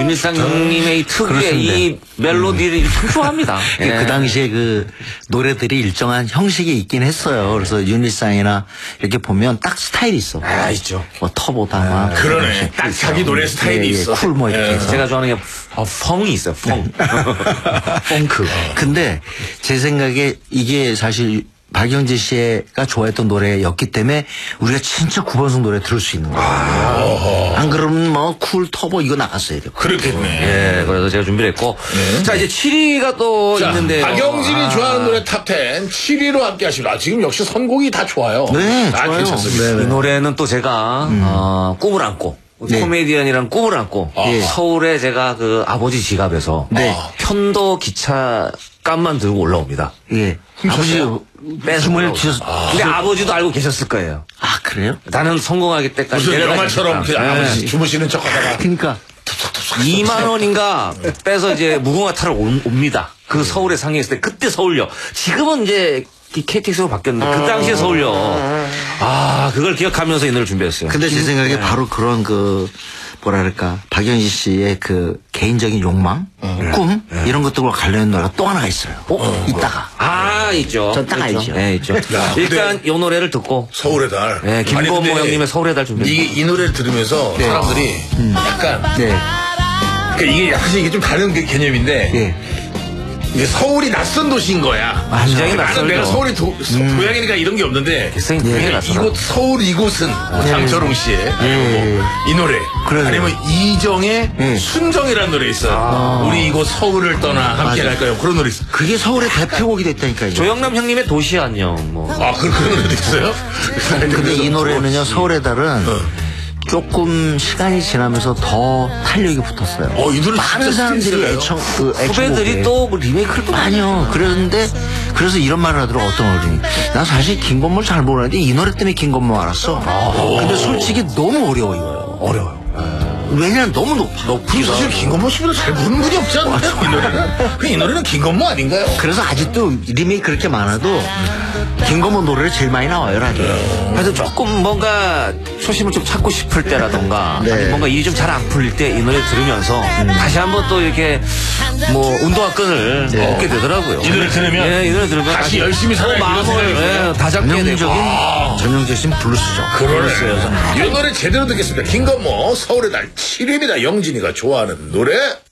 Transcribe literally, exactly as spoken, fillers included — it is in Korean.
윤일상 형님의 이 특유의 이 멜로디를 참 좋아합니다. 예. 그 당시에 그 노래들이 일정한 형식이 있긴 했어요. 그래서 윤일상이나 이렇게 보면 딱 스타일이 있어. 아, 있죠. 뭐 터보다마. 그러네. 딱 자기 노래 스타일이 예, 있어. 예, 쿨 뭐 이렇게. 해서. 제가 좋아하는 게 어, 펑이 있어요. 펑. 펑크. 근데 제 생각에 이게 사실 박영진 씨가 좋아했던 노래였기 때문에 우리가 진짜 구본승 노래 들을 수 있는 거예요. 아, 안 그러면 뭐 쿨 터보 이거 나갔어야 돼요. 그렇겠네. 예, 그래서 제가 준비를 했고. 네. 자, 이제 칠 위가 또 자, 있는데요. 박영진이 아. 좋아하는 노래 탑텐 칠 위로 함께 하십니다. 아, 지금 역시 선곡이 다 좋아요. 네, 아, 좋아요. 괜찮습니다. 네, 네. 이 노래는 또 제가 음. 어, 꿈을 안고 네. 코미디언이랑 꿈을 안고 예. 서울에 제가 그 아버지 지갑에서 네. 편도 기차 값만 들고 올라옵니다. 예. 아버지 뺏어 주머니를 올라오죠. 뒤져서. 아. 근데 아버지도 알고 계셨을 거예요. 아, 그래요? 나는 성공하기 때까지 무슨 내려가시니까. 영화처럼 그 네. 아버지 주무시는 척 하다가. 그러니까. 이만 원인가 빼서 이제 무궁화 타러 온- 옵니다. 그 서울에 상영했을 때 그때 서울역. 지금은 이제 케이티엑스로 바뀌었는데 그 당시에 서울역. 아, 그걸 기억하면서 이 노래를 준비했어요. 근데 제 생각에 바로 그런 그 뭐랄까 박영진 씨의 그 개인적인 욕망, 꿈 이런 것들과 관련된 노래가 또 하나가 있어요. 어? 이따가. 아, 있죠. 전딱 있죠. 알죠. 네, 있죠. 야, 일단 이 노래를 듣고 서울의 달. 네, 아니, 김건모 근데 형님의 서울의 달 준비. 이게 이 노래를 들으면서 사람들이 약간 네. 그러니까 이게 사실 이게 좀 다른 그 개념인데 예. 이게 서울이 낯선 도시인 거야. 굉장히 나는 낯설죠. 내가 서울이 도, 서- 고향이니까 이런 게 없는데 굉장히 굉장히 그러니까 낯설어. 이곳 서울 이곳은 장철웅 씨의 뭐 이 노래 그래요. 아니면 이정의 순정이라는 노래 있어요. 우리 이곳 서울을 떠나 함께 갈까요? 그런 노래 있어. 그게 서울의 대표곡이 됐다니까요. 조영남 형님의 도시 안녕. 뭐. 아 그, 그런 노래도 있어요? 근데 이 노래는요, 서울의 달은 조금 시간이 지나면서 더 탄력이 붙었어요. 어, 이 노래 많은 진짜 사람들이 스트레스예요. 애청, 그 후배들이 애청곡에. 또 뭐 리메이크를 또 아니요. 그런데 그래서 이런 말을 하더라고 어떤 어른이. 나 사실 김건모를 잘 모르는데 이 노래 때문에 김건모 알았어. 근데 솔직히 너무 어려워 이거요. 어려워요. 왜냐면 너무 높아. 그럼 사실 김건모 씨보다 잘 부르는 분이 없지 않나요? 이 노래는? 그 이 노래는 김건모 아닌가요? 그래서 아직도 리메이크 그렇게 많아도 김건모 노래를 제일 많이 나와요 라디오. 그래도 조금 뭔가 초심을 좀 찾고 싶을 때라던가 네. 아니 뭔가 일이 좀 잘 안 풀릴 때 이 노래 들으면서 다시 한번 또 이렇게 뭐 운동화 끈을 얻게 되더라고요. 이 노래 들으면 예, 이 노래 들으면 다시 열심히 살아야 또 이런 생각이 마음을 들어요. 예, 다잡게 되고 전형적인 전형적인 블루스죠. 그러네. 이 노래 제대로 듣겠습니다. 김건모 서울의 달 칠 위입니다. 영진이가 좋아하는 노래.